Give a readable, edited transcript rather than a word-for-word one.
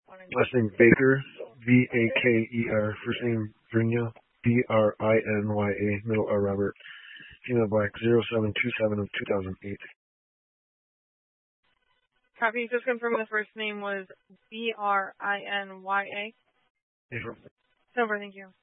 Last name Baker, Vaker. First name Brinya, Brinya. Middle R Robert. Female black, 0727 of 2008. Copy. Just confirm the first name was Brinya. April. Silver, thank you.